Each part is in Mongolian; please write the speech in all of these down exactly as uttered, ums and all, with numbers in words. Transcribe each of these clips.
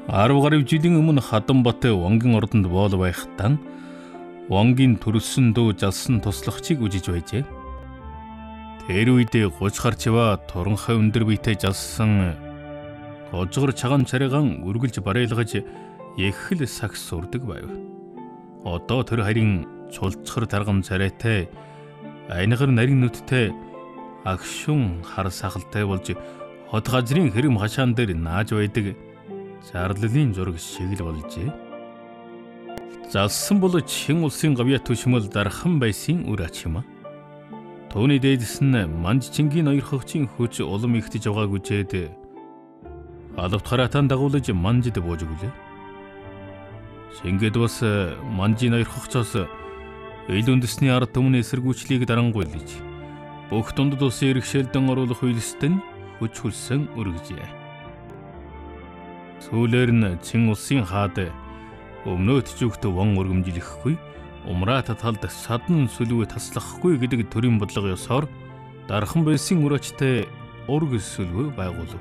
арав гаруй жилийн өмнө Хадамбат Вангийн ордонд боол байхдаа Вангийн төрөлсөн дөө жалсан туслахчийг үжиж байжээ. Тэр үед гуч гарчва туранхай өндөр биетэй жалсан гожгор чаган царайгаан үргэлж барайлгаж ехэл сагс сурдаг байв. Одоо тэр харин чулцхар тарган царайтай айнагар нарийн нүдтэй агшун хар сахалтай болж хот газрын хэрэм хашаан дээр нааж байдаг зарлалын зураг шиг л болжээ. Залсан бол чин улсын гавья төшмөл дархан байсан үр ач юм. Төвний дээдэс нь Манж Чингийн ноёр хөгчийн хүч улам ихтэж байгааг үжээд алавт хараатан дагуулж Манжид бууж өглөө. Шингэд бас Манжийн ноёр хөгчөөс ил үндэсний ард түмний эсэргүүцлийг дарангуйлж бүх дундад улсын иргэшээлдэн оруулах үйлстэнд хүч хүлсэн үргэжээ. Сүүлээр нь Чин улсын хаад өмнөөд зүгт ван өргөмжилөхгүй умраа таталд садан сүлвэ таслахгүй гэдэг төрийн бодлого ёсоор дархан байсан үр ачтай ург сүлвэ байгуулав.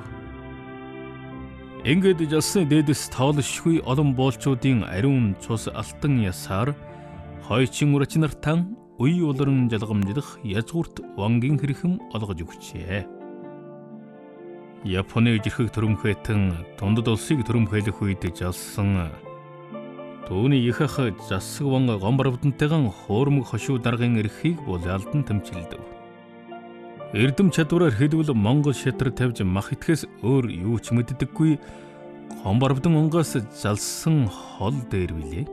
Ингээд жалсны дээдэс тоолшгүй олон боолчуудын ариун цус алтан ясаар хойчин үр ач нартан үе улиран жалгамжлах язгуурт Вангийн хэрхэм олгож өгчээ. Японы жирхэг төрөмхөйтөн дундад улсыг төрөмхөйлөх үед жалсан түүний их ах засаг ван гомбарвдантайгаан хуурмаг хошуу даргын эрхийг бол алдан тэмцэлдэв. Эрдэм чадвараар хэлбэл Монгол шатар тавьж мах итгэс өөр юу ч мэддэггүй гомбарвдан онгоос залсан хол дээр билээ.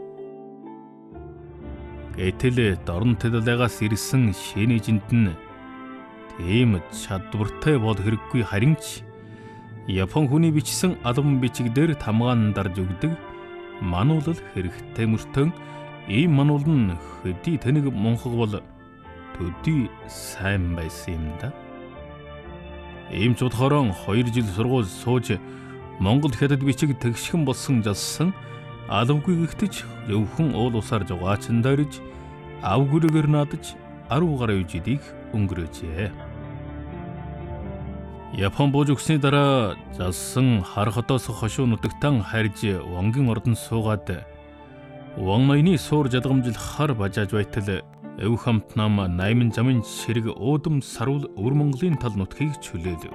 Гэтэл дорн төлөлгөөс ирсэн шинэ эжент нь тийм чадвартай бол хэрэггүй харин ч Япон хүний бичсэн албан бичигдэр тамгаан дарж өгдөг мануулал хэрэгтэй мөртөн ийм мануул нь хөдий тэнэг монхог бол төдий сайн байсан юм да. Ийм ч бодохоор хоёр жил сургууль сууж Монгол хятад бичиг тэгшхэн болсон жалсан алавгүй гихтэж өвхөн уул усаар жугаачин дайрж ав гүрэгээр наадаж арав гаруй жилийг өнгөрөөжээ. Япон бууж өгсөний дараа залсан хар хотоос хошуу нутагтан харж Вангийн ордонд суугаад Ван ноёны суур жадгамжил хар бажааж байтал өв хамт нам найман замын ширэг уудам сарвал өвөр Монголын тал нутгийг чөлөөлөв.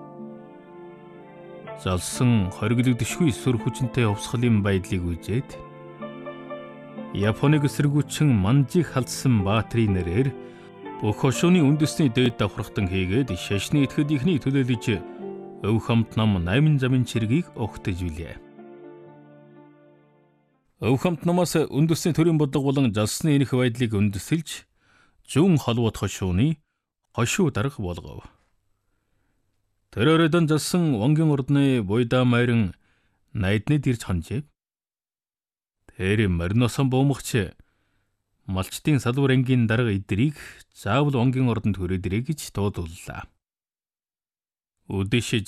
Залсан хоригддошгүй сүр хүчнтэй хувьсгалын байдлыг үзээд Японыг эсэргүүцэн Манжийг халдсан баатрийн нэрээр бүх хошууны үндэсний дээд давхрахтан хийгээд шашны итгэдийнхний төлөөлөж өв хамт нам найман замын чиргийг огтж билээ. Өв хамт намаас үндэсний төрийн бодлого болон жалсны энх байдлыг үндэслэж зүүн холбот хошууны хошуу дарга болгов. Тэр оройдон жалсан Вангийн ордны буйдаа майран найдныг ирж ханжээ. Тэр мориносон буумагч малчдын салбар ангийн дарга эдрийг заавал Вангийн ордонд хүрээд ирэй гэж дуудууллаа. Үдэш